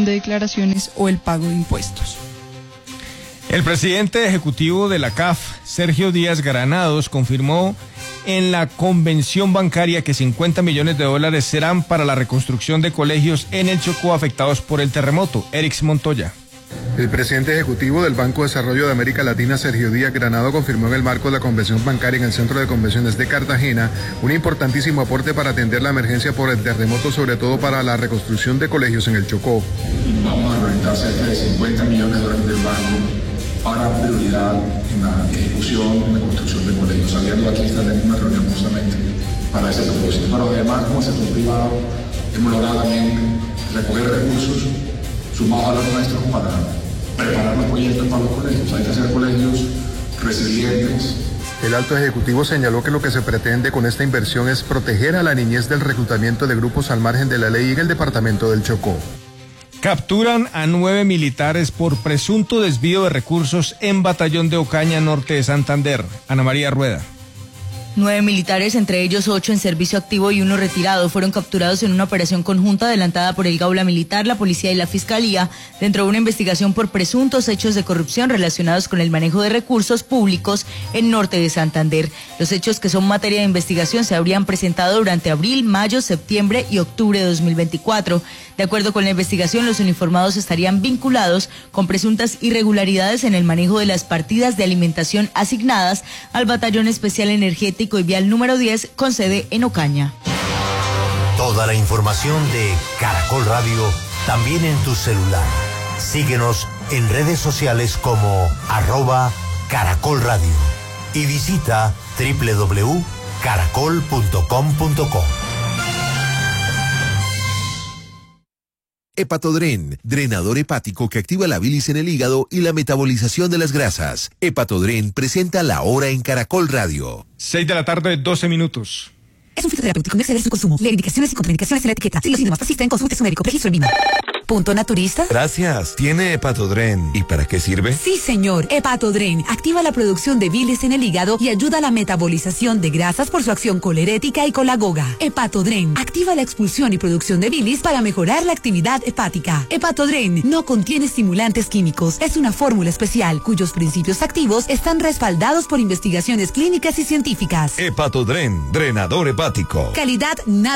de declaraciones o el pago de impuestos. El presidente ejecutivo de la CAF, Sergio Díaz Granados, confirmó en la convención bancaria que 50 millones de dólares serán para la reconstrucción de colegios en el Chocó afectados por el terremoto. Erix Montoya. El presidente ejecutivo del Banco de Desarrollo de América Latina, Sergio Díaz Granados, confirmó en el marco de la convención bancaria en el Centro de Convenciones de Cartagena un importantísimo aporte para atender la emergencia por el terremoto, sobre todo para la reconstrucción de colegios en el Chocó. Vamos a proyectar cerca de 50 millones de dólares del banco para prioridad en la ejecución, en la construcción de colegios. Saliendo aquí está en una reunión justamente para ese propósito. Pero además, como sector privado, hemos logrado también recoger recursos sumados a los nuestros para preparar los proyectos para los colegios. Hay que hacer colegios resilientes. El alto ejecutivo señaló que lo que se pretende con esta inversión es proteger a la niñez del reclutamiento de grupos al margen de la ley en el departamento del Chocó. Capturan a 9 militares por presunto desvío de recursos en Batallón de Ocaña, norte de Santander. Ana María Rueda. 9 militares, entre ellos 8 en servicio activo y 1 retirado, fueron capturados en una operación conjunta adelantada por el Gaula Militar, la Policía y la Fiscalía, dentro de una investigación por presuntos hechos de corrupción relacionados con el manejo de recursos públicos en norte de Santander. Los hechos, que son materia de investigación, se habrían presentado durante abril, mayo, septiembre y octubre de 2024. De acuerdo con la investigación, los uniformados estarían vinculados con presuntas irregularidades en el manejo de las partidas de alimentación asignadas al Batallón Especial Energético y Vial número 10, con sede en Ocaña. Toda la información de Caracol Radio también en tu celular. Síguenos en redes sociales como @Caracol Radio y visita www.caracol.com.co. Hepatodren, drenador hepático que activa la bilis en el hígado y la metabolización de las grasas. Hepatodren presenta La Hora en Caracol Radio. 6 de la tarde, 12 minutos. Es un fitoterapéutico, no exceder su consumo. Lee indicaciones y contraindicaciones en la etiqueta. Si los síntomas persisten, consulte a su médico. Registro en BIMA. ¿Punto naturista? Gracias. ¿Tiene Hepatodren? ¿Y para qué sirve? Sí, señor. Hepatodren activa la producción de bilis en el hígado y ayuda a la metabolización de grasas por su acción colerética y colagoga. Hepatodren activa la expulsión y producción de bilis para mejorar la actividad hepática. Hepatodren no contiene estimulantes químicos. Es una fórmula especial cuyos principios activos están respaldados por investigaciones clínicas y científicas. Hepatodren, drenador hepático. Calidad